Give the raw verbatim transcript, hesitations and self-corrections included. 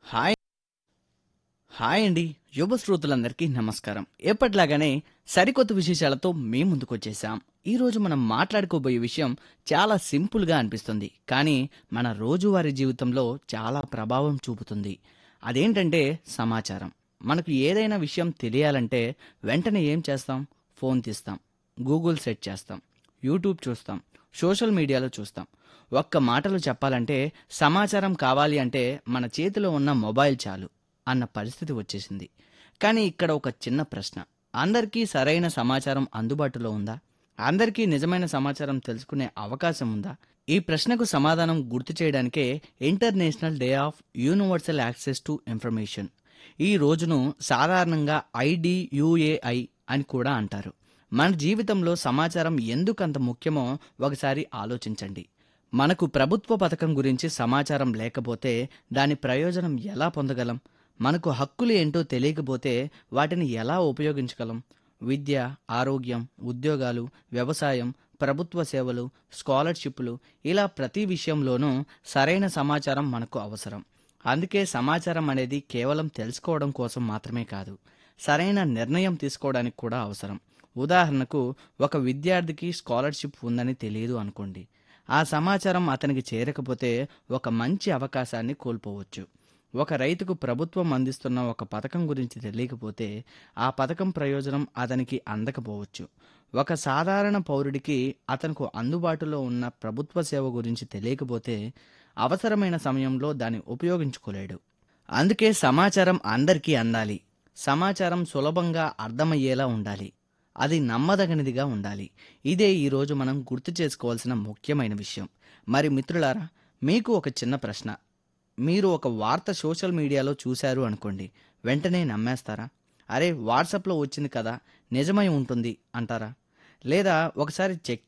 Hi hi అండి. యువ శ్రోతలందరికీ నమస్కారం. ఎప్పట్లాగానే సరికొత్త విశేషాలతో మీ ముందుకొచ్చేసాం. ఈరోజు మనం మాట్లాడుకోబోయే విషయం చాలా సింపుల్గా అనిపిస్తుంది, కానీ మన రోజువారీ జీవితంలో చాలా ప్రభావం చూపుతుంది. అదేంటంటే సమాచారం. మనకు ఏదైనా విషయం తెలియాలంటే వెంటనే ఏం చేస్తాం? ఫోన్ తీస్తాం, గూగుల్ సెర్చ్ చేస్తాం, యూట్యూబ్ చూస్తాం, సోషల్ మీడియాలో చూస్తాం. ఒక్క మాటలో చెప్పాలంటే సమాచారం కావాలి అంటే మన చేతిలో ఉన్న మొబైల్ చాలు అన్న పరిస్థితి వచ్చేసింది. కానీ ఇక్కడ ఒక చిన్న ప్రశ్న: అందరికీ సరైన సమాచారం అందుబాటులో ఉందా? అందరికీ నిజమైన సమాచారం తెలుసుకునే అవకాశం ఉందా? ఈ ప్రశ్నకు సమాధానం గుర్తు చేయడానికే international day of universal access to information ఈ రోజును సాధారణంగా ఐడియుఏఐ అని కూడా అంటారు. మన జీవితంలో సమాచారం ఎందుకు అంత ముఖ్యమో ఒకసారి ఆలోచించండి. మనకు ప్రభుత్వ పథకం గురించి సమాచారం లేకపోతే దాని ప్రయోజనం ఎలా పొందగలం? మనకు హక్కులు ఏంటో తెలియకపోతే వాటిని ఎలా ఉపయోగించగలం? విద్య, ఆరోగ్యం, ఉద్యోగాలు, వ్యవసాయం, ప్రభుత్వ సేవలు, స్కాలర్షిప్లు, ఇలా ప్రతి విషయంలోనూ సరైన సమాచారం మనకు అవసరం. అందుకే సమాచారం అనేది కేవలం తెలుసుకోవడం కోసం మాత్రమే కాదు, సరైన నిర్ణయం తీసుకోవడానికి కూడా అవసరం. ఉదాహరణకు, ఒక విద్యార్థికి స్కాలర్షిప్ ఉందని తెలియదు అనుకోండి. ఆ సమాచారం అతనికి చేరకపోతే ఒక మంచి అవకాశాన్ని కోల్పోవచ్చు. ఒక రైతుకు ప్రభుత్వం అందిస్తున్న ఒక పథకం గురించి తెలియకపోతే ఆ పథకం ప్రయోజనం అతనికి అందకపోవచ్చు. ఒక సాధారణ పౌరుడికి అతనికి అందుబాటులో ఉన్న ప్రభుత్వ సేవ గురించి తెలియకపోతే అవసరమైన సమయంలో దాన్ని ఉపయోగించుకోలేడు. అందుకే సమాచారం అందరికీ అందాలి. సమాచారం సులభంగా అర్థమయ్యేలా ఉండాలి. అది నమ్మదగినదిగా ఉండాలి. ఇదే ఈరోజు మనం గుర్తు చేసుకోవాల్సిన ముఖ్యమైన విషయం. మరి మిత్రులారా, మీకు ఒక చిన్న ప్రశ్న: మీరు ఒక వార్త సోషల్ మీడియాలో చూశారు అనుకోండి, వెంటనే నమ్మేస్తారా? అరే, వాట్సాప్లో వచ్చింది కదా, నిజమై ఉంటుంది అంటారా? లేదా ఒకసారి చెక్